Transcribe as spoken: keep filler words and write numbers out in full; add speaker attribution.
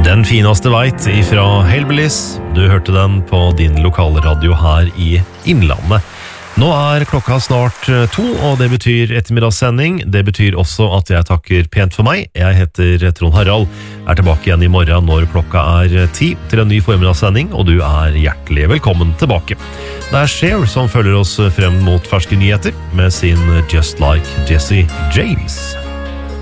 Speaker 1: Den finaste veit ifra Hellbillies. Du hørte den på din lokale radio her i Innlandet. Nå er klokka snart to, og det betyr ettermiddagssending. Det betyr også at jeg takker pent for meg. Jeg heter Trond Harald, er tilbake igjen i morgen når klokka er ti til en ny formiddagssending, og du er hjertelig velkommen tilbake. Det er Cher som følger oss frem mot ferske nyheter med sin Just Like Jesse James.